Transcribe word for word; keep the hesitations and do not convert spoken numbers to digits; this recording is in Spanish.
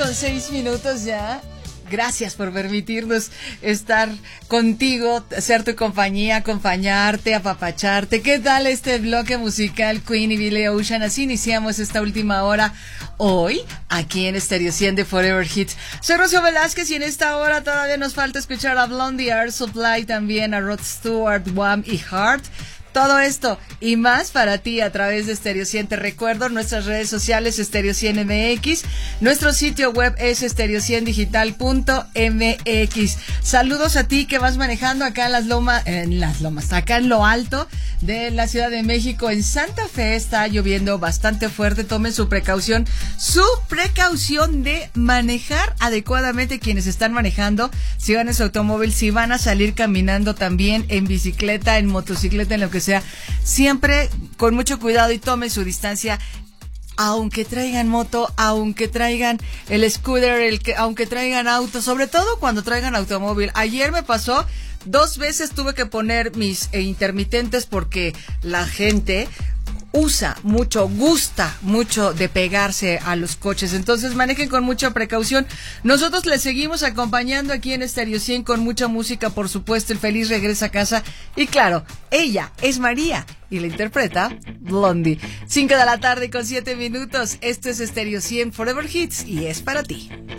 con seis minutos ya. Gracias por permitirnos estar contigo, ser tu compañía, acompañarte, apapacharte. ¿Qué tal este bloque musical Queen y Billy Ocean? Así iniciamos esta última hora hoy, aquí en Stereo cien de Forever Hits. Soy Rocío Velázquez y en esta hora todavía nos falta escuchar a Blondie, Air Supply, también a Rod Stewart, Wham y Heart. Todo esto y más para ti a través de Stereo cien. Te recuerdo nuestras redes sociales Stereo cien M X. Nuestro sitio web es stereo cien digital punto m x. Saludos a ti que vas manejando acá en las lomas, en las lomas, acá en lo alto de la Ciudad de México. En Santa Fe está lloviendo bastante fuerte. Tomen su precaución, su precaución de manejar adecuadamente quienes están manejando. Si van en su automóvil, si van a salir caminando también, en bicicleta, en motocicleta, en lo que sea, siempre con mucho cuidado y tomen su distancia, aunque traigan moto, aunque traigan el scooter, el que, aunque traigan auto, sobre todo cuando traigan automóvil. Ayer me pasó, dos veces tuve que poner mis eh, intermitentes porque la gente usa mucho, gusta mucho de pegarse a los coches. Entonces manejen con mucha precaución. Nosotros les seguimos acompañando aquí en Stereo cien con mucha música, por supuesto. El feliz regresa a casa. Y claro, ella es María y la interpreta Blondie. Cinco de la tarde con siete minutos. Esto es Stereo cien Forever Hits y es para ti.